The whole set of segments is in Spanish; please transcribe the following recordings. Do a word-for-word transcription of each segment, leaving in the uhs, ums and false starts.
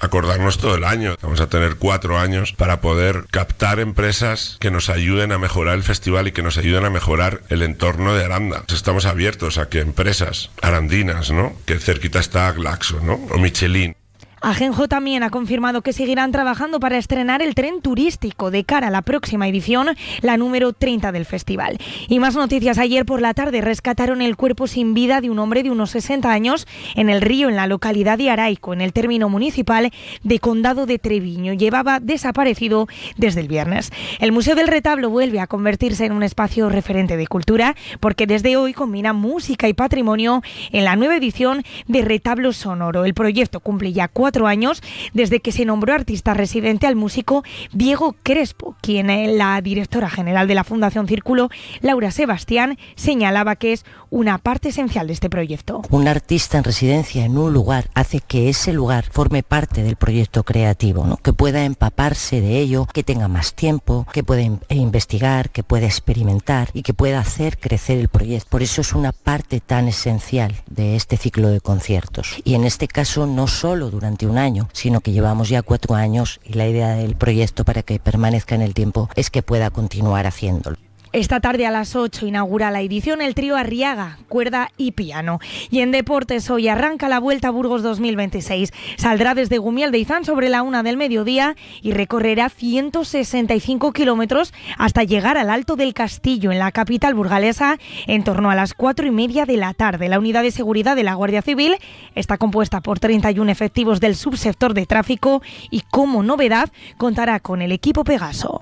acordarnos todo el año. Vamos a tener cuatro años para poder captar empresas que nos ayuden a mejorar el festival y que nos ayuden a mejorar el entorno de Aranda. Estamos abiertos a que empresas arandinas, ¿no?, que cerquita está Glaxo, ¿no?, o Michelin. Ajenjo también ha confirmado que seguirán trabajando para estrenar el tren turístico de cara a la próxima edición, la número treinta del festival. Y más noticias. Ayer por la tarde rescataron el cuerpo sin vida de un hombre de unos sesenta años en el río, en la localidad de Araico, en el término municipal de Condado de Treviño. Llevaba desaparecido desde el viernes. El Museo del Retablo vuelve a convertirse en un espacio referente de cultura, porque desde hoy combina música y patrimonio en la nueva edición de Retablo Sonoro. El proyecto cumple ya cuatro años desde que se nombró artista residente al músico Diego Crespo, quien la directora general de la Fundación Círculo, Laura Sebastián, señalaba que es una parte esencial de este proyecto. Un artista en residencia en un lugar hace que ese lugar forme parte del proyecto creativo, ¿no?, que pueda empaparse de ello, que tenga más tiempo, que pueda investigar, que pueda experimentar y que pueda hacer crecer el proyecto. Por eso es una parte tan esencial de este ciclo de conciertos. Y en este caso no solo durante un año, sino que llevamos ya cuatro años y la idea del proyecto, para que permanezca en el tiempo, es que pueda continuar haciéndolo. Esta tarde a las ocho inaugura la edición el trío Arriaga, cuerda y piano. Y en deportes hoy arranca la Vuelta a Burgos dos mil veintiséis. Saldrá desde Gumiel de Izán sobre la una del mediodía y recorrerá ciento sesenta y cinco kilómetros hasta llegar al Alto del Castillo, en la capital burgalesa, en torno a las cuatro y media de la tarde. La unidad de seguridad de la Guardia Civil está compuesta por treinta y uno efectivos del subsector de tráfico y, como novedad, contará con el equipo Pegaso.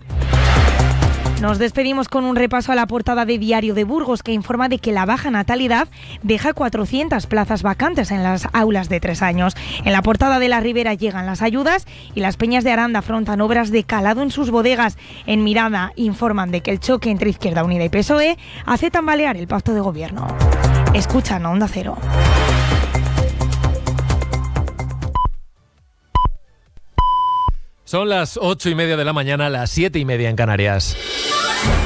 Nos despedimos con un repaso a la portada de Diario de Burgos, que informa de que la baja natalidad deja cuatrocientas plazas vacantes en las aulas de tres años. En la portada de La Ribera llegan las ayudas y las Peñas de Aranda afrontan obras de calado en sus bodegas. En Mirada informan de que el choque entre Izquierda Unida y P S O E hace tambalear el pacto de gobierno. Escuchan a Onda Cero. Son las ocho y media de la mañana, las siete y media en Canarias.